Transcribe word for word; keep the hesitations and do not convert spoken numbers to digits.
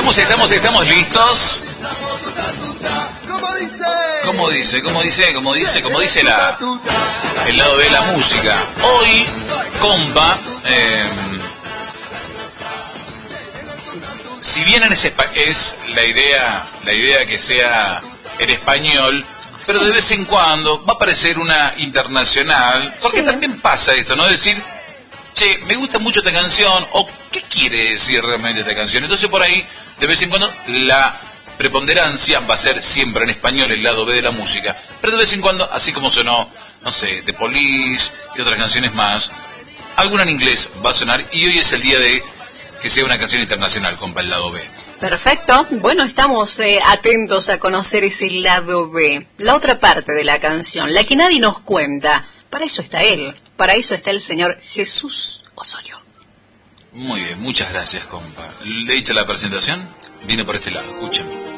estamos, estamos, estamos listos. ¿Cómo dice? ¿Cómo dice? ¿Cómo dice? ¿Cómo dice la, el lado B de la música? Hoy, compa, eh, si bien en ese, es la idea, la idea que sea en español, pero de vez en cuando va a aparecer una internacional, porque sí, también pasa esto, ¿no? Decir, che, me gusta mucho esta canción, o ¿qué quiere decir realmente esta canción? Entonces por ahí, de vez en cuando, la preponderancia va a ser siempre en español, el lado B de la música, pero de vez en cuando, así como sonó, no sé, The Police y otras canciones más, alguna en inglés va a sonar, y hoy es el día de que sea una canción internacional, compa, el lado B. Perfecto. Bueno, estamos eh, atentos a conocer ese lado B, la otra parte de la canción, la que nadie nos cuenta. Para eso está él, para eso está el señor Jesús Osorio. Muy bien, muchas gracias, compa. ¿Le he hecho la presentación? Viene por este lado, escúchame.